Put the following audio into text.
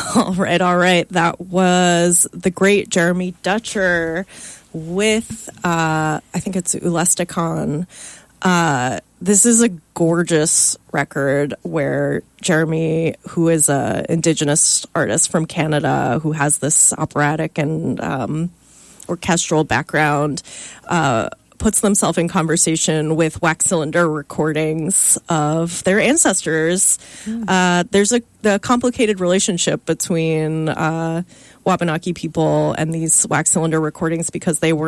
All right. That was the great Jeremy Dutcher with, I think it's Ulestikon. This is a gorgeous record where Jeremy, who is an Indigenous artist from Canada, who has this operatic and orchestral background, puts themselves in conversation with wax cylinder recordings of their ancestors. There's a complicated relationship between Wabanaki people and these wax cylinder recordings because they were